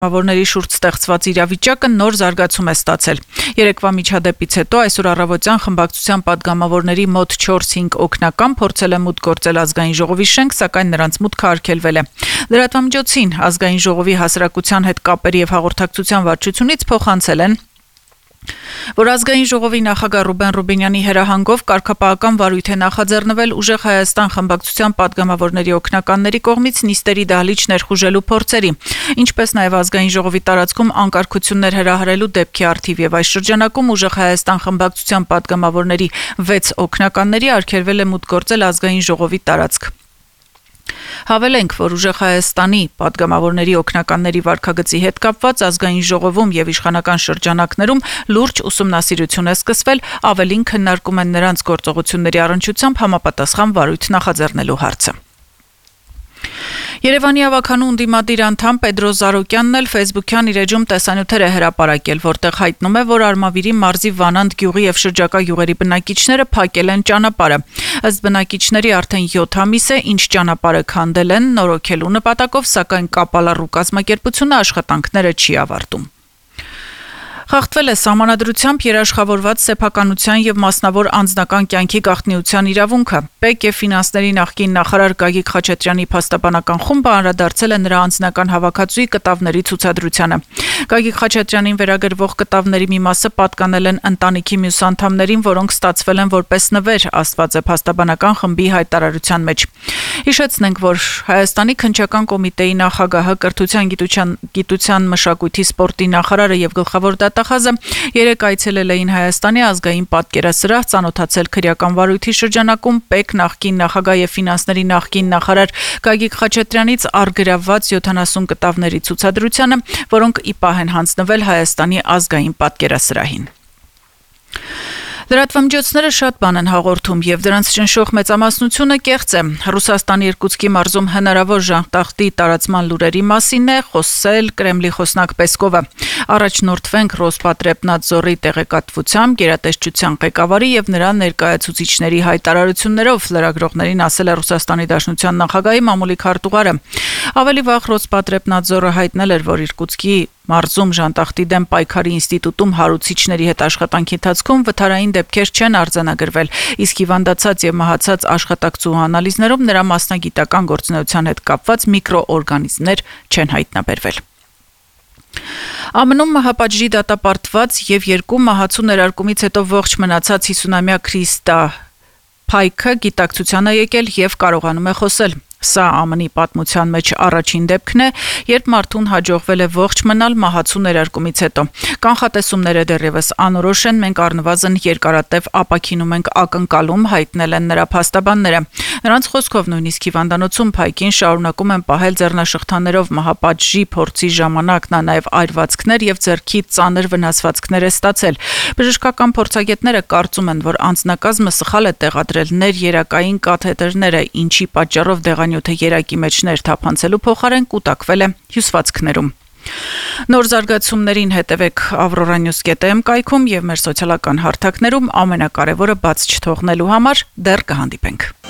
Մավորների շուրջ ստեղծված իրավիճակը նոր զարգացում է ստացել։ Երեկվա միջադեպից հետո այսօր առավոտյան խմբակցության պատգամավորների մոտ 4-5 օգնական փորձել է մուտք գործել ազգային ժողովի շենք, սակայն նրանց մուտքը արգելվել է։ Լրատվամիջոցին ազգային ժողովի հասարակության հետ կապերի եւ հաղորդակցության վարչությունից փոխանցել են, որ ազգային ժողովի նախագահ Ռուբեն Ռուբինյանի հրահանգով կարգապահական վարույթ է նախաձեռնվել Ուժեղ Հայաստան խմբակցության պատգամավորների օգնականների կողմից նիստերի դահլիճ ներխուժելու փորձերի, ինչպես նաև ազգային ժողովի տարածքում անկարգություններ հրահրելու դեպքի առթիվ եւ այս շրջանակում Ուժեղ Հայաստան խմբակցության պատգամավորների 6 օգնականների արգելվել է մուտք գործել ազգային ժողովի տարածք։ Հավելենք, որ Ուժեղ Հայաստանի պատգամավորների օգնականների վարքագծի հետ կապված ազգային ժողովում եւ իշխանական շրջանակներում լուրջ ուսումնասիրություն է սկսվել, ավելին քննարկում են նրանց գործողությունների առնչությամբ համապատասխան վարույթ նախաձեռնելու հարցը։ Երևանի ավականու ընդդիմադիր անդամ Պետրոս Զարոկյանն էլ Facebook-յան իր էջում տեսանյութեր է հրապարակել, որտեղ հայտնում է, որ Արմավիրի մարզի Վանանդ գյուղի եւ շրջակա գյուղերի բնակիչները փակել են ճանապարհը։ Ըստ բնակիչների արդեն 7 ամիս է, ինչ ճանապարհը քանդել են նորոգելու նպատակով, սակայն կապալառու կազմակերպությունը աշխատանքները չի ավարտում։ Խախտվել է սահմանադրությամբ երաշխավորված սեփականության եւ մասնավոր անձնական կյանքի գաղտնիության իրավունքը։ ՊԵԿ եւ ֆինանսների նախկին նախարար Գագիկ Խաչատրյանի փաստաբանական խումբը անդրադարձել է նրա անձնական հավաքածուի կտավների ցուցադրությանը։ Գագիկ Խաչատրյանին վերագրվող կտավների մի մասը պատկանել են ընտանիքի մյուս անդամներին, որոնք ստացվել են որպես նվեր, ասված է փաստաբանական խմբի հայտարարության մեջ։ Հիշեցնենք, որ Հայաստանի քննչական կոմիտեի նախագահը, կրթության, գիտության, մշակույթի, սպորտի նախարարը եւ գլխավոր դատախազը երեկ այցելել էին Հայաստանի ազգային պատկերասրահ, ծանոթացել քրեական վարույթի շրջանակում ՊԵԿ նախկին նախագահ եւ ֆինանսների նախկին նախարար Գագիկ Խաչատրյանից առգրավված 70 կտավների ցուցադրությանը, որոնք ի պահ են հանձնվել Հայաստանի ազգային պատկերասրահին։ Լրատվամիջոցները շատ բան են հաղորդում եւ դրանց ճնշող մեծամասնությունը կեղծ է։ Ռուսաստանի Իրկուտսկի մարզում հնարավոր ժանտախտի տարածման լուրերի մասին է խոսել Կրեմլի խոսնակ Պեսկովը։ Առաջնորդվենք Ռոսպատրեպնադզորի տեղեկատվությամբ, գերատեսչության ղեկավարի եւ նրա ներկայացուցիչների հայտարարություններով, լրագրողներին ասել է Ռուսաստանի Դաշնության նախագահի Մամուլիկ Հարտուղարը։ Ավելի վաղ Ռոսպատրեպնադզորը հայտնել էր, որ Իրկուտսկի մարզում ժանտախտի դեմ պայքարի ինստիտուտում հարուցիչների հետ աշխատանքի ընթացքում վթարային դեպքեր չեն արձանագրվել, իսկ հիվանդացած եւ մահացած աշխատակցու անալիզներում նրա մասնագիտական գործունեության հետ կապված միկրոօրգանիզմներ չեն հայտնաբերվել։ ԱՄՆ-ում մահապատժի դատապարտված եւ 2 մահացու ներարկումից հետո ողջ մնացած 50-ամյա Քրիստա Փայքը գիտակցության է եկել եւ կարողանում է խոսել։ Սա ԱՄՆ-ի պատմության մեջ առաջին դեպքն է, երբ մարդուն հաջողվել է ողջ մնալ մահացու ներարկումից հետո։ Կանխատեսումները դեռևս անորոշ են, մենք առնվազն երկարատև ապաքինում ենք ակնկալում, հայտնել են նրա փաստաբանները։ Նրանց խոսքով նույնիսկ հիվանդանոցում Փայքին շարունակում են պահել ձեռնաշղթաներով մահապատժի փորձի ժամանակ նա նաև այրվածքներ եւ ձեռքի ծանր վնասվածքներ է ստացել։ Բժշկական փորձագետները կարծում են, որ անձնակազմը սխալ է տեղադրել ներերակային կաթետրները, ինչի պատճառով դեղանյութը երակի մեջ ներթափանցելու փոխարեն կուտակվել է հյուսվածքներում։ Նոր զարգացումներին հետևեք avroranews.am կայքում եւ մեր սոցիալական հարթակներում, ամենակարևորը բաց չթողնելու համար դեռ կհանդիպենք։